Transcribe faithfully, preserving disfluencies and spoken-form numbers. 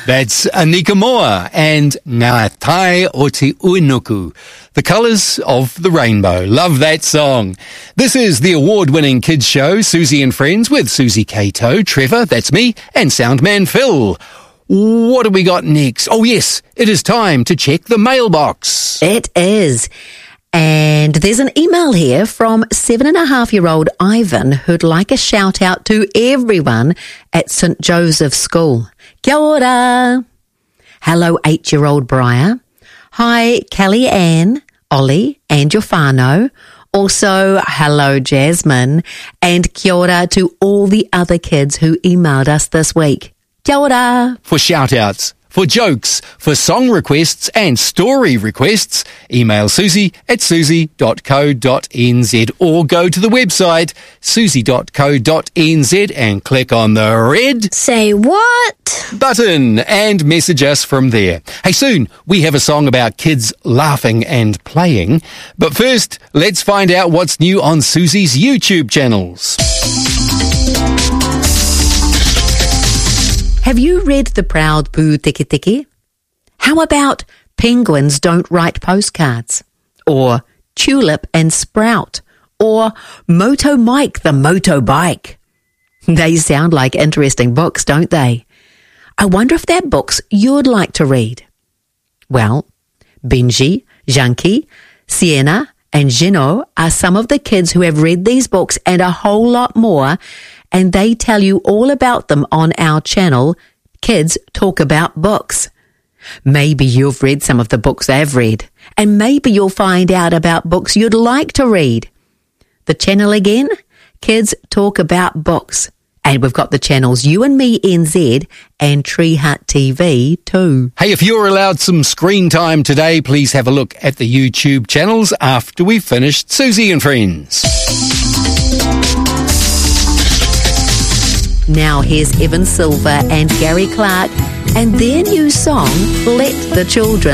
That's Anika Moa and Ngā Tai o Te Uinuku, the colours of the rainbow. Love that song. This is the award-winning kids show, Susie and Friends, with Susie Cato, Trevor, that's me, and Soundman Phil. What have we got next? Oh yes, it is time to check the mailbox. It is. And there's an email here from seven and a half year old Ivan who'd like a shout out to everyone at Saint Joseph's School. Kia ora. Hello, eight year old Briar. Hi, Kelly Ann, Ollie, and your whānau. Also, hello, Jasmine. And kia ora to all the other kids who emailed us this week. Kia ora. For shout-outs, for jokes, for song requests and story requests, email Susie at susie dot co dot n z or go to the website susie dot co dot n z and click on the red Say what? button and message us from there. Hey, soon we have a song about kids laughing and playing. But first, let's find out what's new on Susie's YouTube channels. Have you read The Proud Pū Tiki Tiki? How about Penguins Don't Write Postcards? Or Tulip and Sprout? Or Moto Mike the Motorbike? They sound like interesting books, don't they? I wonder if they're books you'd like to read. Well, Benji, Janki, Sienna and Gino are some of the kids who have read these books and a whole lot more, and they tell you all about them on our channel, Kids Talk About Books. Maybe you've read some of the books they've read, and maybe you'll find out about books you'd like to read. The channel again, Kids Talk About Books. And we've got the channels You and Me N Z and Tree Hut T V too. Hey, if you're allowed some screen time today, please have a look at the YouTube channels after we've finished Susie and Friends. Now here's Evan Silver and Gary Clark and their new song, Let the Children